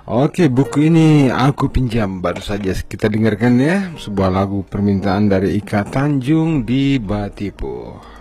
Oke, buku ini aku pinjam. Baru saja kita dengarkan ya sebuah lagu permintaan dari Ika Tanjung di Batipu.